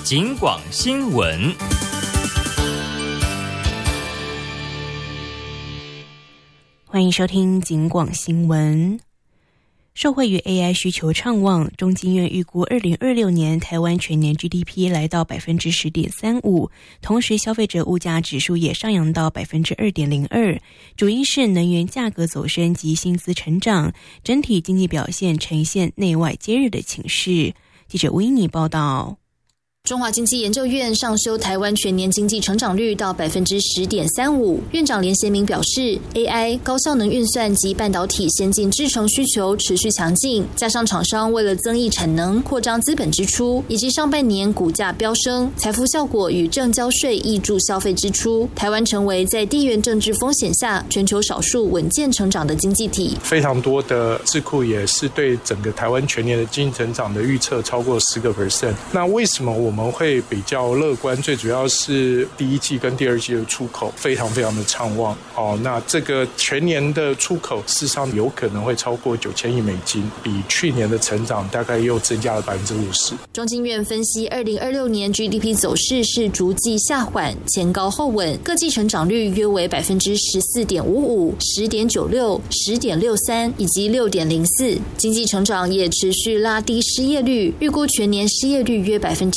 警广新闻。 欢迎收听警广新闻。受惠于 AI 需求畅旺，中经院预估2026年台湾全年 GDP 来到 10.35%， 同时消费者物价指数也上扬到 2.02%， 主因是能源价格走升及薪资成长，整体经济表现呈现内外皆日的情势。记者维尼报道。 中华经济研究院上修台湾全年经济成长率到 10.35%。院长连贤明表示， AI 高效能运算及半导体先进制程需求持续强劲，加上厂商为了增益产能、扩张资本支出，以及上半年股价飙升，财富效果与正交税挹注消费支出，台湾成为在地缘政治风险下全球少数稳健成长的经济体。 非常多的智库也是对整个台湾全年的经济成长的预测超过10%。那为什么我们会比较乐观？最主要是第一季跟第二季的出口非常的畅旺。那这个全年的出口事实上有可能会超过9000亿美金，比去年的成长大概又增加了50%。 中经院分析2026年 GDP 走势是逐季下缓，前高后稳，各季成长率约为 14.55%、10.96%、10.63% 以及 6.04%。经济成长也持续拉低失业率，预估全年失业率约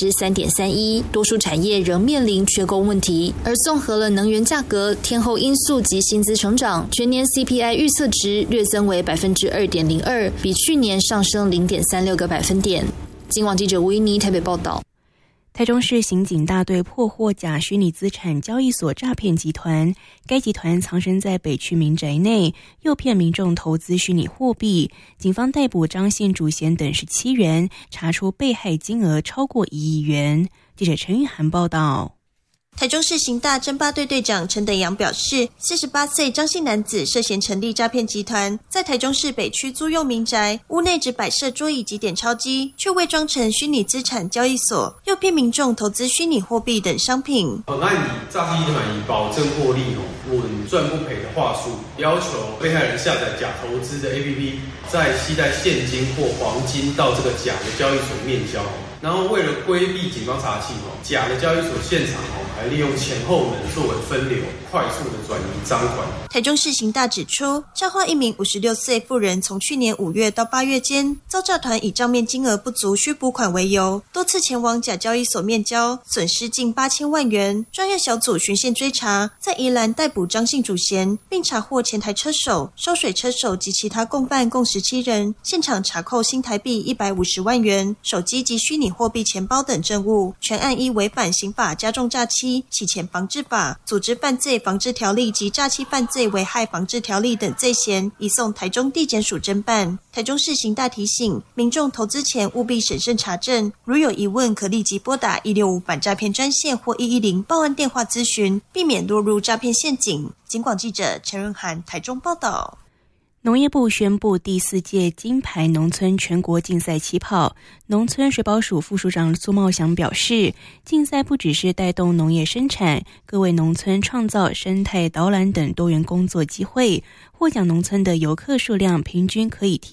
3.31%， 多数产业仍面临缺工问题。而综合了能源价格、天候因素及薪资成长，全年 CPI 预测值略增为 2.02%， 比去年上升 0.36个百分点。警广记者吴依妮台北报道。 台中市刑警大队破获假虚拟资产交易所诈骗集团，该集团藏身在北区民宅内，诱骗民众投资虚拟货币。警方逮捕张姓主嫌等17人，查出被害金额超过1亿元。记者陈玉涵报道。 台中市刑大侦八队队长陈德阳表示，48岁张姓男子涉嫌成立诈骗集团，在台中市北区租用民宅，屋内只摆设桌椅及点钞机，却伪装成虚拟资产交易所，诱骗民众投资虚拟货币等商品。 本案以诈欺集团以保证获利、稳赚不赔的话术，要求被害人下载假投资的 APP， 再携带现金或黄金到这个假的交易所面交。然后为了规避警方查缉，假的交易所现场还利用前后门作为分流，快速的转移赃款。 台中市刑大指出，彰化一名56岁妇人从去年5月到8月间，遭诈团以账面金额不足需补款为由，多次前往假交易所面交，损失近8000万元。专案小组循线追查，在宜兰逮捕张姓主嫌，并查获前台车手、收水车手及其他共犯共17人，现场查扣新台币150万元、手机及虚拟货币钱包等证物。全案依违反刑法加重诈欺、洗钱防治法、组织犯罪防治条例及诈欺犯罪危害防治条例等罪嫌，移送台中地检署侦办。台中市刑大提醒民众投资前务必审慎查证，如有疑问可立即拨打165反诈骗专线或110报案电话咨询，避免落入诈骗陷阱。警广记者陈润涵台中报道。 农业部宣布第4届金牌农村全国竞赛起跑，农村水保署副署长苏茂祥表示，竞赛不只是带动农业生产，更为农村创造生态导览等多元工作机会，获奖农村的游客数量平均可以提